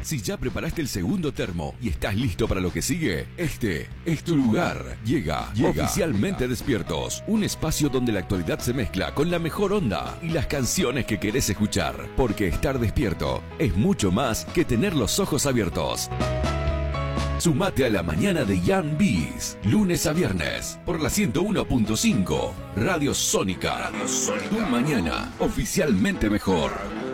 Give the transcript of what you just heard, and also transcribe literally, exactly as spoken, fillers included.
Si ya preparaste el segundo termo y estás listo para lo que sigue, este es tu lugar. Llega, llega Oficialmente llega. Despiertos, un espacio donde la actualidad se mezcla con la mejor onda y las canciones que querés escuchar. Porque estar despierto es mucho más que tener los ojos abiertos. Sumate a la mañana de Young Bees, lunes a viernes, por la ciento uno punto cinco, Radio Sónica. Radio Sónica. Tu mañana, oficialmente mejor.